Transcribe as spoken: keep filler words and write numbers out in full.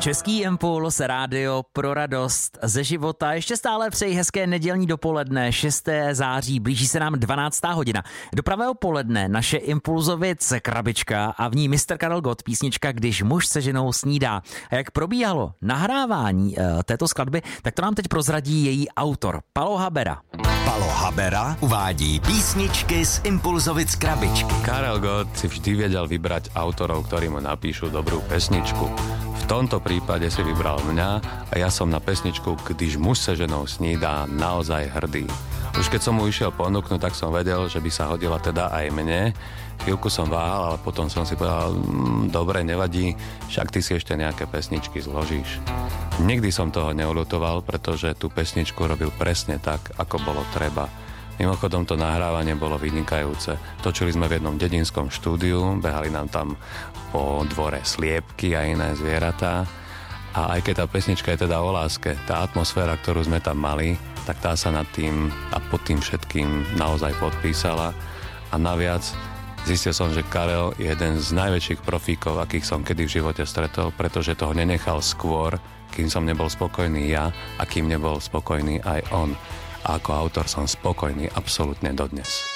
Český impuls, rádio pro radost ze života. Ještě stále přeji hezké nedělní dopoledne, šestého září, blíží se nám dvanáctá hodina. Do pravého poledne naše Impulzovic krabička a v ní mister Karel Gott, písnička Když muž se ženou snídá. A jak probíhalo nahrávání uh, této skladby, tak to nám teď prozradí její autor, Palo Habera. Palo Habera uvádí písničky z Impulzovic krabičky. Karel Gott si vždy vedel vybrať autorov, ktorí mu napíšu dobrú pesničku. V tomto prípade si vybral mňa a ja som na pesničku Když muž se ženou snídá naozaj hrdý. Už keď som mu išiel ponúknuť, tak som vedel, že by sa hodila teda aj mne. Chvíľku som váhal, ale potom som si povedal, mmm, dobre, nevadí, však ty si ešte nejaké pesničky zložíš. Nikdy som toho neulutoval, pretože tú pesničku robil presne tak, ako bolo treba. Mimochodom to nahrávanie bolo vynikajúce. Točili sme v jednom dedinskom štúdiu, behali nám tam po dvore sliepky a iné zvieratá. A aj keď tá pesnička je teda o láske, tá atmosféra, ktorú sme tam mali, tak tá sa nad tým a pod tým všetkým naozaj podpísala. A naviac zistil som, že Karel je jeden z najväčších profíkov, akých som kedy v živote stretol, pretože toho nenechal skôr, kým som nebol spokojný ja a kým nebol spokojný aj on. A ako autor som spokojný absolútne dodnes.